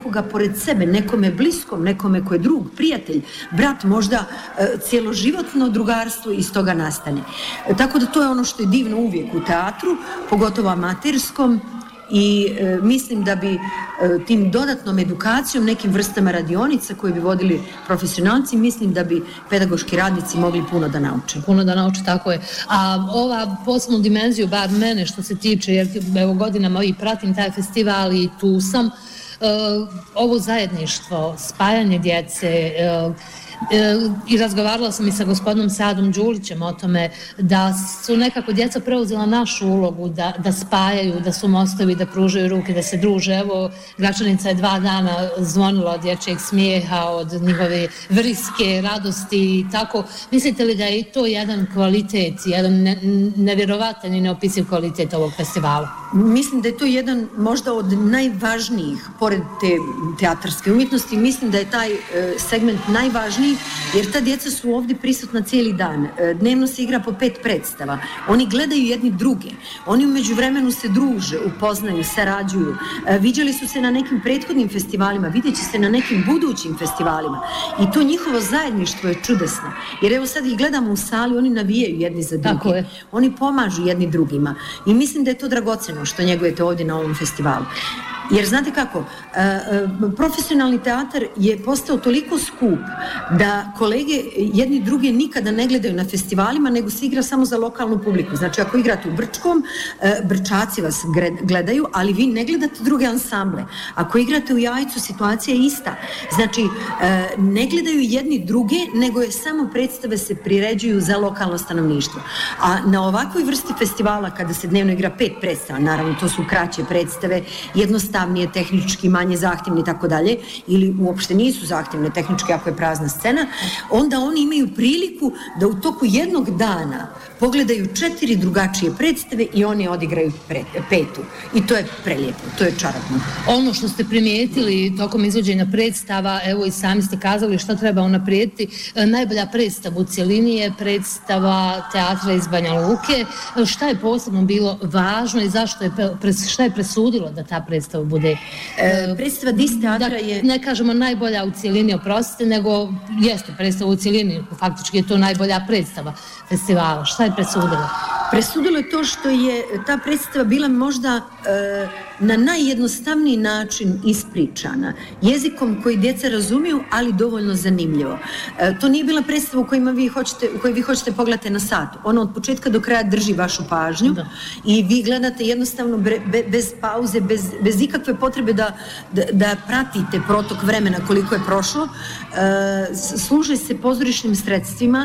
nekoga pored sebe, nekome bliskom, nekome ko je drug, prijatelj, brat, možda cjeloživotno drugarstvo iz toga nastane. Tako da to je ono što je divno uvijek u teatru, pogotovo amaterskom, i mislim da bi tim dodatnom edukacijom, nekim vrstama radionica koje bi vodili profesionalci, mislim da bi pedagoški radnici mogli puno da nauče. Puno da nauče, tako je. A ova posebnu dimenziju, bar mene što se tiče, jer evo godinama i pratim taj festival i tu sam, ovo zajedništvo, spajanje djece, i razgovarala sam i sa gospodinom Sadom Đulićem o tome da su nekako djeca preuzela našu ulogu da spajaju, da su mostovi, da pružaju ruke, da se druže. Evo, Gračanica je 2 dana zvonila od dječjeg smijeha, od njihove vriske, radosti i tako. Mislite li da je to jedan kvalitet, jedan nevjerovatan i neopisiv kvalitet ovog festivala? Mislim da je to jedan možda od najvažnijih, pored te teatarske umjetnosti, mislim da je taj segment najvažniji, jer ta djeca su ovdje prisutna cijeli dan. Dnevno se igra po 5 predstava. Oni gledaju jedni druge. Oni u međuvremenu se druže, upoznaju, sarađuju. Viđali su se na nekim prethodnim festivalima, vidjet će se na nekim budućim festivalima. I to njihovo zajedništvo je čudesno. Jer evo sad ih gledamo u sali, oni navijaju jedni za druge. Oni pomažu jedni drugima. I mislim da je to dragoceno što njegujete ovdje na ovom festivalu. Jer znate kako, profesionalni teatar je postao toliko skup da kolege jedni druge nikada ne gledaju na festivalima, nego se igra samo za lokalnu publiku. Znači, ako igrate u Brčkom, Brčaci vas gledaju, ali vi ne gledate druge ansamble. Ako igrate u Jajcu, situacija je ista. Znači, ne gledaju jedni druge, nego je samo predstave se priređuju za lokalno stanovništvo. A na ovakvoj vrsti festivala, kada se dnevno igra 5 predstava, naravno, to su kraće predstave, jednostavnije, tehnički, manje zahtjevni i tako dalje, ili uopšte nisu zahtjevne tehnički ako je prazna scena, onda oni imaju priliku da u toku jednog dana pogledaju 4 drugačije predstave i oni odigraju 5. I to je prelijepo, to je čarobno. Ono što ste primijetili tokom izvođenja predstava, evo i sami ste kazali šta treba unaprijediti, najbolja predstava u cjelini je predstava teatra iz Banja Luke. Šta je posebno bilo važno i šta je presudilo da ta predstava bude? Predstava Dis teatra je... Ne kažemo najbolja u cjelini, oprostite, nego jeste predstava u cjelini, faktički je to najbolja predstava festivala. Šta je presudilo? Presudilo je to što je ta predstava bila možda na najjednostavniji način ispričana, jezikom koji djeca razumiju, ali dovoljno zanimljivo. To nije bila predstava u kojoj vi hoćete pogledati na sat. Ona od početka do kraja drži vašu pažnju i vi gledate jednostavno bez pauze, bez ikakve potrebe da pratite protok vremena koliko je prošlo. Služe se pozorišnim sredstvima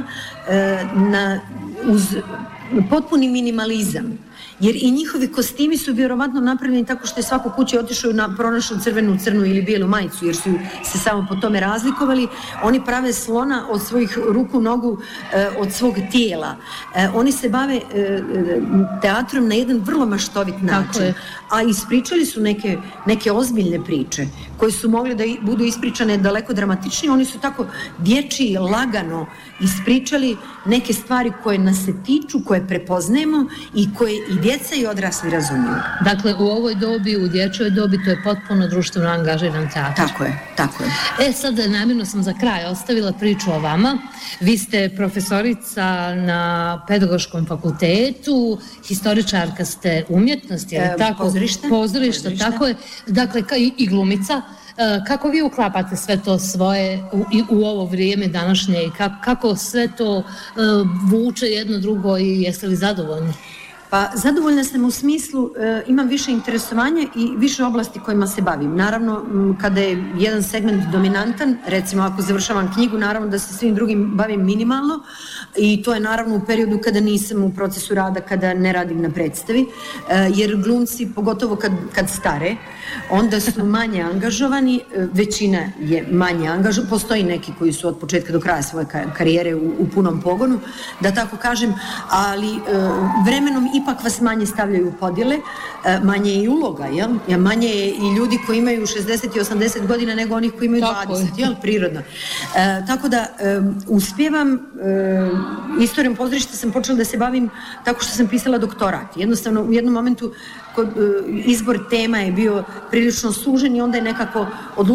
uz potpuni minimalizam. Jer i njihovi kostimi su vjerovatno napravljeni tako što je svako kuće otišao pronašao crvenu, crnu ili bijelu majicu, jer su se samo po tome razlikovali. Oni prave slona od svojih ruku, nogu, od svog tijela. Oni se bave teatrom na jedan vrlo maštovit način. A ispričali su neke ozbiljne priče koje su mogle da budu ispričane daleko dramatičnije. Oni su tako dječji, lagano ispričali neke stvari koje nas se tiču, koje prepoznajemo i koje i djeca i odrasli razumiju. Dakle, u ovoj dobi, u dječjoj dobi, to je potpuno društveno angažiran teatr. Tako je. Sad, namjerno sam za kraj ostavila priču o vama. Vi ste profesorica na Pedagoškom fakultetu, historičarka ste umjetnosti, je li tako? Pozorište, tako je. Dakle, i glumica. Kako vi uklapate sve to svoje u ovo vrijeme današnje i kako sve to vuče jedno drugo i jeste li zadovoljni? Pa zadovoljna sam u smislu, imam više interesovanja i više oblasti kojima se bavim. Naravno, kada je jedan segment dominantan, recimo ako završavam knjigu, naravno da se svim drugim bavim minimalno i to je naravno u periodu kada nisam u procesu rada, kada ne radim na predstavi, jer glumci, pogotovo kad stare, onda su manje angažovani, većina je manje angažovana, postoji neki koji su od početka do kraja svoje karijere u punom pogonu, da tako kažem, ali vremenom ipak vas manje stavljaju u podjele, manje je i uloga, jel? Manje je i ljudi koji imaju 60 i 80 godina nego onih koji imaju 20, jel? Prirodno. Tako da uspijevam, istorijom pozorišta sam počela da se bavim tako što sam pisala doktorat. Jednostavno, u jednom momentu izbor tema je bio prilično sužen i onda je nekako odlučila